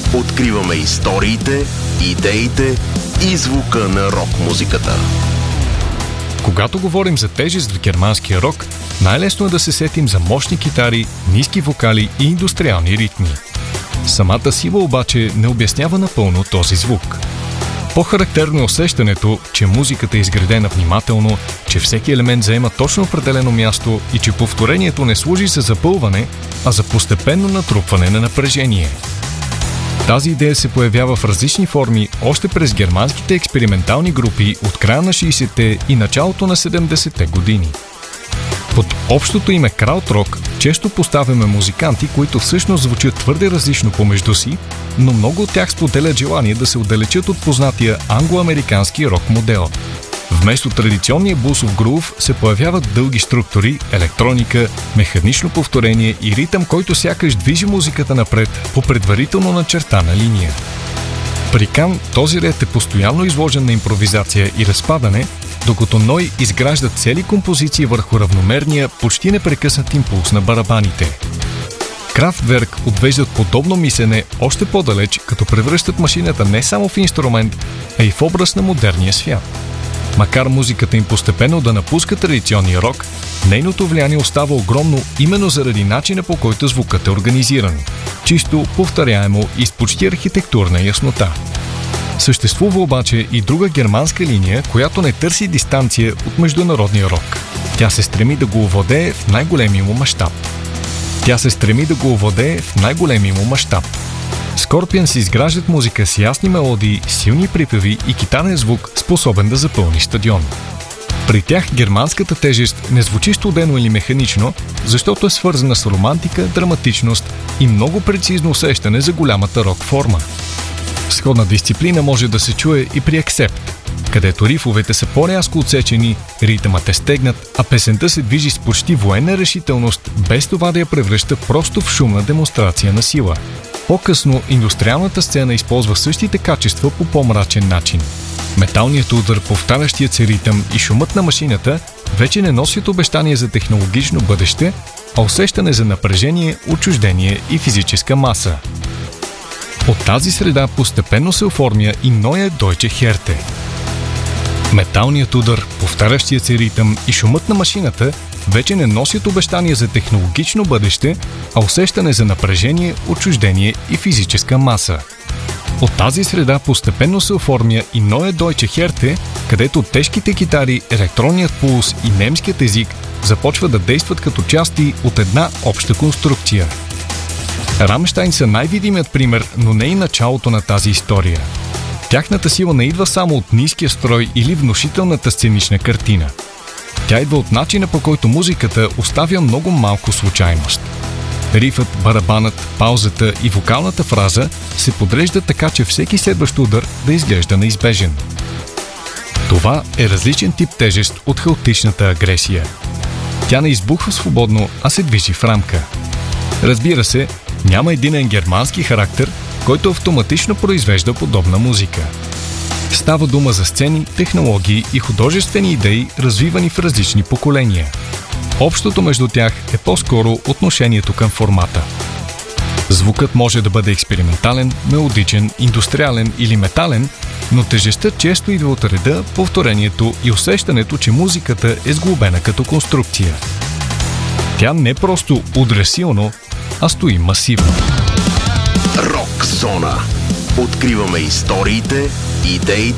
Откриваме историите, идеите и звука на рок-музиката. Когато говорим за тежест в германския рок, най-лесно е да се сетим за мощни китари, ниски вокали и индустриални ритми. Самата сила обаче не обяснява напълно този звук. По-характерно е усещането, че музиката е изградена внимателно, че всеки елемент заема точно определено място и че повторението не служи за запълване, а за постепенно натрупване на напрежение. Тази идея се появява в различни форми още през германските експериментални групи от края на 60-те и началото на 70-те години. Под общото име краудрок често поставяме музиканти, които всъщност звучат твърде различно помежду си, но много от тях споделят желание да се отдалечат от познатия англо-американски рок модел. Вместо традиционния блусов грув се появяват дълги структури, електроника, механично повторение и ритъм, който сякаш движи музиката напред по предварително начертана линия. При Кан този ред е постоянно изложен на импровизация и разпадане, докато Ной изгражда цели композиции върху равномерния, почти непрекъснат импулс на барабаните. Крафтверк отвеждат подобно мислене още по-далеч, като превръщат машината не само в инструмент, а и в образ на модерния свят. Макар музиката им постепенно да напуска традиционния рок, нейното влияние остава огромно именно заради начина, по който звукът е организиран. Чисто, повторяемо и с почти архитектурна яснота. Съществува обаче и друга германска линия, която не търси дистанция от международния рок. Тя се стреми да го овладее в най-големия му мащаб. Scorpions изграждат музика с ясни мелодии, силни припеви и китарен звук, способен да запълни стадион. При тях германската тежест не звучи студено или механично, защото е свързана с романтика, драматичност и много прецизно усещане за голямата рок форма. Сходна дисциплина може да се чуе и при Accept, където рифовете са по-рязко отсечени, ритъмът е стегнат, а песента се движи с почти военна решителност, без това да я превръща просто в шумна демонстрация на сила. По-късно индустриалната сцена използва същите качества по по-мрачен начин. Металният удар, повтарящият се ритъм и шумът на машината вече не носят обещание за технологично бъдеще, а усещане за напрежение, отчуждение и физическа маса. От тази среда постепенно се оформя и Neue Deutsche Härte. Металният удар, повтарящият се ритъм и шумът на машината вече не носят обещания за технологично бъдеще, а усещане за напрежение, отчуждение и физическа маса. От тази среда постепенно се оформя и Neue Deutsche Härte, където тежките китари, електронният пулс и немският език започват да действат като части от една обща конструкция. Рамщайн са най-видимият пример, но не и началото на тази история. Тяхната сила не идва само от ниския строй или внушителната сценична картина. Тя идва от начина, по който музиката оставя много малко случайност. Рифът, барабанът, паузата и вокалната фраза се подреждат така, че всеки следващ удар да изглежда неизбежен. Това е различен тип тежест от хаотичната агресия. Тя не избухва свободно, а се движи в рамка. Разбира се, няма единен германски характер, който автоматично произвежда подобна музика. Става дума за сцени, технологии и художествени идеи, развивани в различни поколения. Общото между тях е по-скоро отношението към формата. Звукът може да бъде експериментален, мелодичен, индустриален или метален, но тежестта често идва от реда, повторението и усещането, че музиката е сглобена като конструкция. Тя не просто удря силно, а стои масивно. Рок зона. Откриваме историите, идеите